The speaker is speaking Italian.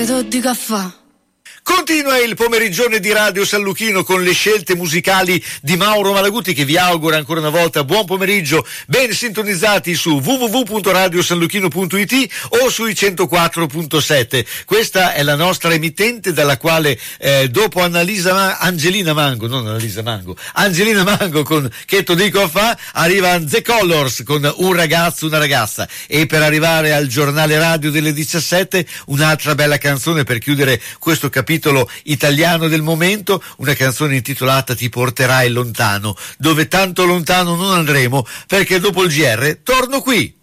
che te lo dico a fa. Continua il pomerigione di Radio San Luchino con le scelte musicali di Mauro Malaguti, che vi augura ancora una volta buon pomeriggio, ben sintonizzati su www.radiosanluchino.it o sui 104.7. Questa è la nostra emittente dalla quale dopo Angelina Mango con Che to dico a fa, arriva The Colors con Un ragazzo, una ragazza, e per arrivare al giornale radio delle 17 un'altra bella canzone per chiudere questo capitolo italiano del momento, una canzone intitolata Ti porterai lontano, dove tanto lontano non andremo, perché dopo il GR torno qui.